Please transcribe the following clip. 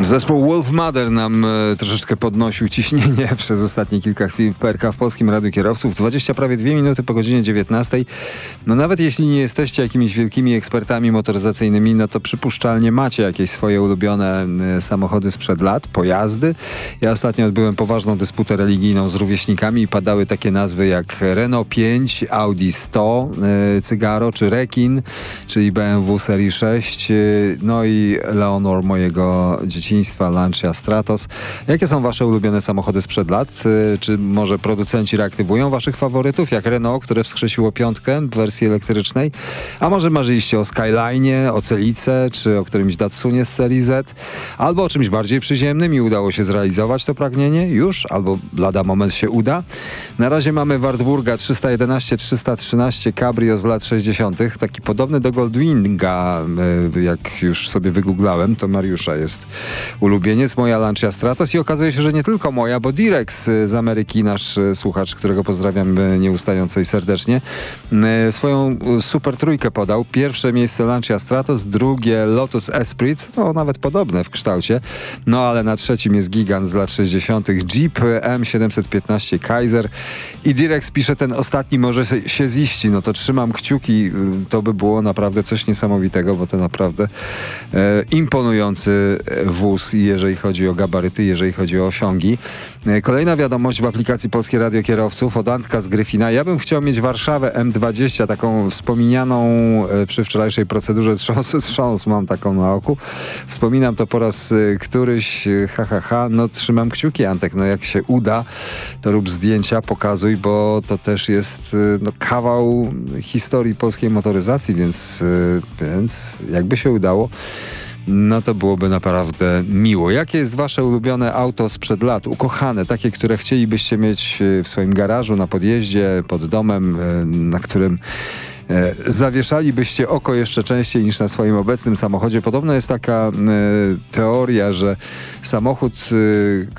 Zespół Wolf Mother nam troszeczkę podnosił ciśnienie przez ostatnie kilka chwil w PRK w Polskim Radiu Kierowców. 20 prawie 2 minuty po godzinie 19. No nawet jeśli nie jesteście jakimiś wielkimi ekspertami motoryzacyjnymi, no to przypuszczalnie macie jakieś swoje ulubione samochody sprzed lat, pojazdy. Ja ostatnio odbyłem poważną dysputę religijną z rówieśnikami i padały takie nazwy jak Renault 5, Audi 100, Cygaro czy Rekin, czyli BMW serii 6, no i Leonor mojego dzieciństwa, Lancia Stratos. Jakie są wasze ulubione samochody sprzed lat? Czy może producenci reaktywują waszych faworytów, jak Renault, które wskrzesiło piątkę w wersji elektrycznej? A może marzyliście o Skyline'ie, o Celice, czy o którymś Datsunie z serii Z? Albo o czymś bardziej przyziemnym i udało się zrealizować to pragnienie? Już? Albo lada moment się uda? Na razie mamy Wartburga 311-313 Cabrio z lat 60. Taki podobny do Goldwinga, jak już sobie wygooglałem, to Mariusza jest ulubieniec, moja Lancia Stratos i okazuje się, że nie tylko moja, bo Direx z Ameryki, nasz słuchacz, którego pozdrawiam nieustająco i serdecznie, swoją super trójkę podał. Pierwsze miejsce Lancia Stratos, drugie Lotus Esprit, no nawet podobne w kształcie, no ale na trzecim jest gigant z lat 60. Jeep M715 Kaiser i Direx pisze, ten ostatni może się ziści, no to trzymam kciuki, to by było naprawdę coś niesamowitego, bo to naprawdę imponujący wóz, jeżeli chodzi o gabaryty, jeżeli chodzi o osiągi. Kolejna wiadomość w aplikacji Polskie Radio Kierowców od Antka z Gryfina. Ja bym chciał mieć Warszawę M20, taką wspominaną przy wczorajszej procedurze trząs mam taką na oku. Wspominam to po raz któryś, no trzymam kciuki, Antek, no jak się uda, to rób zdjęcia, pokazuj, bo to też jest kawał historii polskiej motoryzacji, więc jakby się udało, no to byłoby naprawdę miło. Jakie jest wasze ulubione auto sprzed lat? Ukochane, takie, które chcielibyście mieć w swoim garażu, na podjeździe, pod domem, na którym zawieszalibyście oko jeszcze częściej niż na swoim obecnym samochodzie. Podobno jest taka teoria, że samochód,